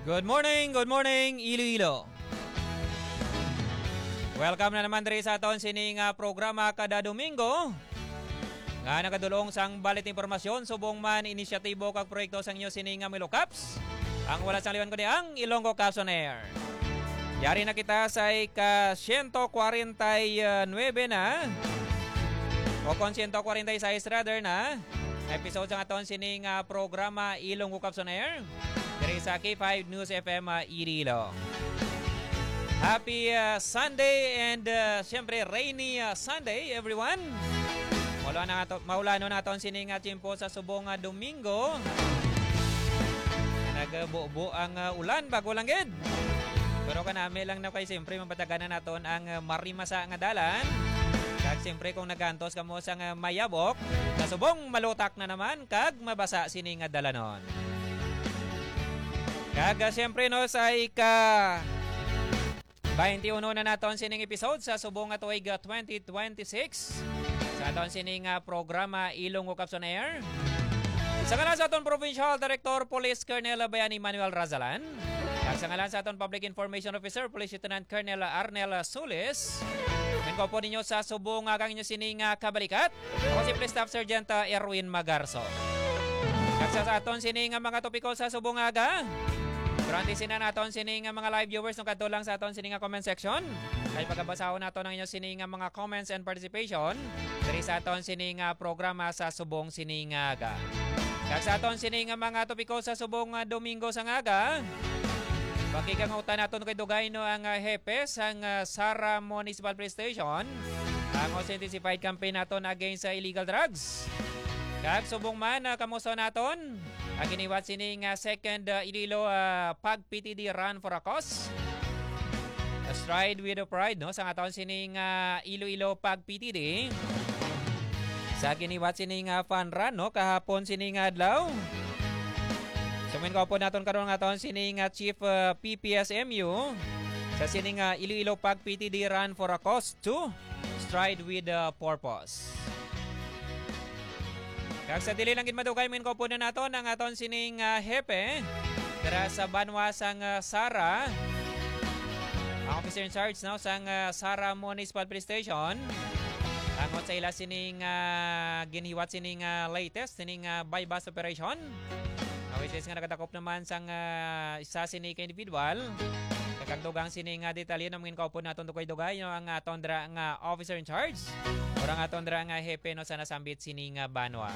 Good morning, Iloilo. Welcome na naman diri sa aton sining programa kada Domingo. Nga nakadulong sang balit impormasyon subong man inisyatibo kag proyekto sang inyo sining Milo Caps. Ang wala sang liwan ko ni ang Ilonggo Caps on Air. Yari na kita sa ika-149 na o kon 146 rather na episode sang aton sining programa Ilonggo Caps on Air diri sa K5 News FM Iloilo. Happy Sunday and siyempre rainy Sunday everyone. Maulano naton sining timpo sa subong Domingo. Nagbuo ang ulan bago lang gid. Pero kanami lang na kay siyempre mapataganan naton ang marimasa nga dalan. Kag siyempre kung nagantos kamo sang mayabok, sa subong malutak na naman kag mabasa sining dalanon. Kag siyempre no sa ika 21 na naton sining episode sa subong tuig 2026 sa aton sining programa Ilonggo Caps on Air. Sa ngalan sa aton Provincial Director Police Colonel Bayani Manuel Razalan, at sa ngalan sa aton Public Information Officer Police Lieutenant Colonel Arnel Sulis, ko po ninyo sa subong kang inyo sining kabalikat. Ako si Police Staff Sergeant Erwin Magarso. At sa aton sining mga topiko sa subong aga, Grantisin na naton sining mga live viewers nung kadto lang sa aton sining comment section. Kay pagabasahon naton ang inyo sining mga comments and participation diri sa aton sining programa sa subong siningaga. Kag sa aton sining mga topiko sa subong Domingo sa ngaga, pakikangutan naton kay dugay no ang hepe sang Sara Municipal Police Station ang intensified campaign naton against illegal drugs. Kag subong man kamusta naton ang giniwat sining second Iloilo Pag PTD Run for a Cause. A stride with a pride no sa aton sining Iloilo Pag PTD. Sa giniwat sining fun run no kahapon sining adlaw. Sumin ko po naton karon nga aton sining Chief PPSMU sa sining Iloilo Pag PTD Run for a Cause 2 Stride with a Purpose. Kag sa dili lang gid madugay min ko po na naton ang aton sining hepe dira sa banwasang Sara. Ang officer in charge no sang Sara Municipal Police Station. Ang sa ila sining giniwat sining latest sining bypass operation. Which is nga nakatakop naman sang isa sining individual. Kag dugang sining detalye namin ko po naton dugay no ang aton dira nga officer in charge. Orang aton dira nga hepe no sa nasambit sining banwa.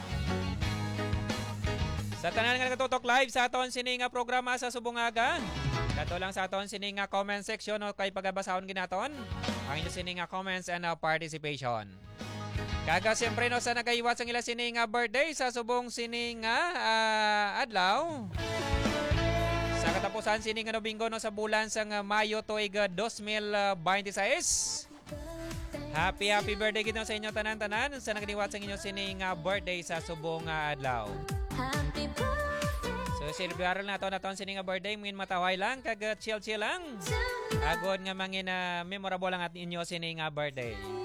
Sa tanan nga nagatutok live sa aton sining programa sa subong aga. Kadto lang sa aton sining comment section no kay pagabasahon ginaton ang inyo sining comments and participation. Kaga siyempre no sa nagaiwat sang ila sining birthday sa subong sining adlaw. Sa katapusan sining Domingo no sa bulan sang Mayo tuig 2026. Happy birthday gid sa inyo tanan-tanan sa nagdiwat sa inyo sining birthday sa subong adlaw. So celebrate naton sining birthday mungin mataway lang kag chill lang. Agod nga mangin memorable lang at inyo sining birthday.